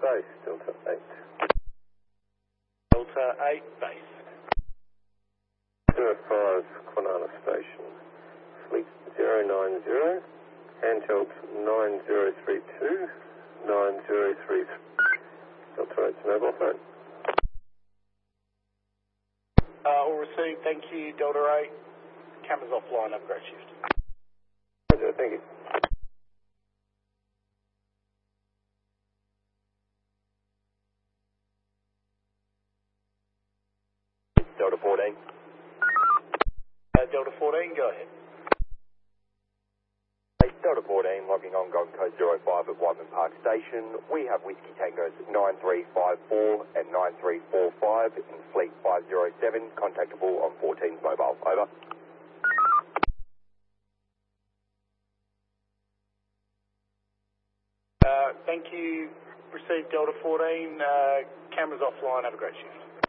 base, Delta 8. Delta 8 base. 05 Kwinana Station. Fleet 090. Handheld 9032. 9033. Delta 8's mobile phone. All received, thank you, Delta 8. Cameras offline, have a great shift. Roger, thank you. Delta 14. Delta 14, go ahead. Delta 14, logging on Gold Coast 05 at Whiteman Park Station. We have Whiskey Tangos 9354 and 9345 in Fleet 507, contactable on 14's mobile. Over. Thank you. Received Delta 14. Cameras offline, have a great shift.